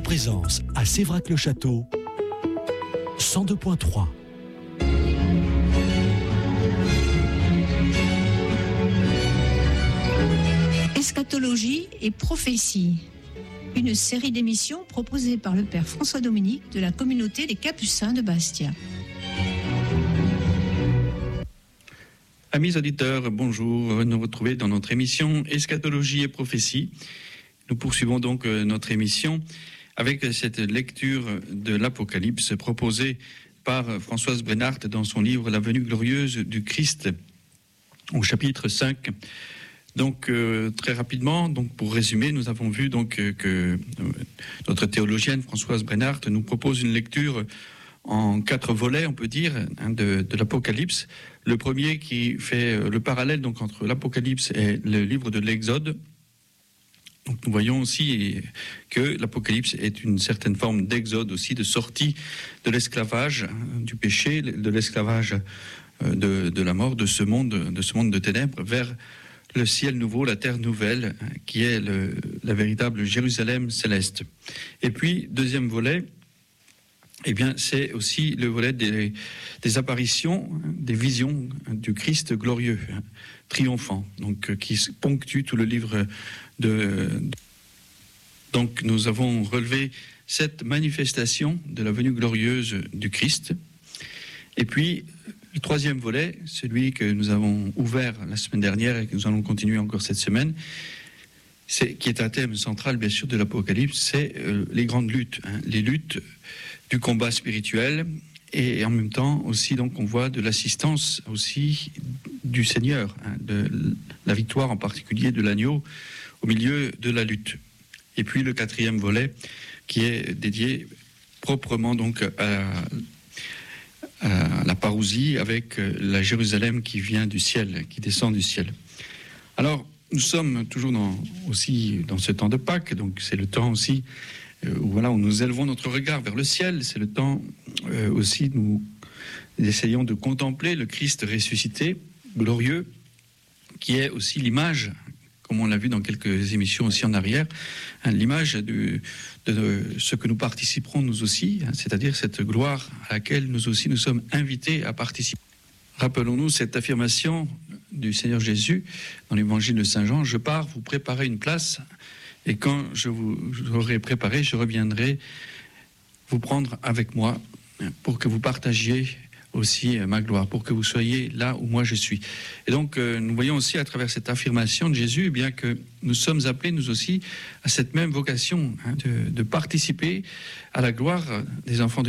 présence à Sévrac-le-Château, 102.3. Eschatologie et prophétie. Une série d'émissions proposée par le Père François Dominique de la communauté des Capucins de Bastia. Amis auditeurs, bonjour. Nous retrouvons dans notre émission Eschatologie et prophétie. Nous poursuivons donc notre émission avec cette lecture de l'Apocalypse proposée par Françoise Brennart dans son livre La venue glorieuse du Christ au chapitre 5. Donc très rapidement, donc pour résumer, nous avons vu donc que notre théologienne Françoise Brennart nous propose une lecture en 4 volets, on peut dire, de l'Apocalypse. Le premier qui fait le parallèle donc entre l'Apocalypse et le livre de l'Exode. Donc nous voyons aussi que l'Apocalypse est une certaine forme d'exode aussi, de sortie de l'esclavage, du péché, de l'esclavage de la mort, de ce monde de ténèbres, vers le ciel nouveau, la terre nouvelle, qui est la véritable Jérusalem céleste. Et puis, deuxième volet, eh bien, c'est aussi le volet des apparitions, des visions du Christ glorieux, triomphant, donc qui ponctue tout le livre Donc, nous avons relevé cette manifestation de la venue glorieuse du Christ. Et puis, le troisième volet, celui que nous avons ouvert la semaine dernière et que nous allons continuer encore cette semaine, qui est un thème central, bien sûr, de l'Apocalypse, c'est les grandes luttes, les luttes du combat spirituel, et en même temps aussi, donc, on voit de l'assistance aussi du Seigneur, de la victoire en particulier de l'agneau au milieu de la lutte. Et puis le quatrième volet qui est dédié proprement donc à la parousie avec la Jérusalem qui vient du ciel, qui descend du ciel. Alors nous sommes toujours aussi dans ce temps de Pâques, donc c'est le temps aussi où nous élevons notre regard vers le ciel. C'est le temps aussi nous essayons de contempler le Christ ressuscité, glorieux, qui est aussi l'image, comme on l'a vu dans quelques émissions aussi en arrière, l'image de ce que nous participerons nous aussi, c'est-à-dire cette gloire à laquelle nous aussi nous sommes invités à participer. Rappelons-nous cette affirmation du Seigneur Jésus dans l'évangile de Saint Jean: je pars vous préparer une place, et quand je vous aurai préparé, je reviendrai vous prendre avec moi pour que vous partagiez aussi ma gloire, pour que vous soyez là où moi je suis. Et donc nous voyons aussi à travers cette affirmation de Jésus, eh bien que nous sommes appelés nous aussi à cette même vocation, de participer à la gloire des enfants de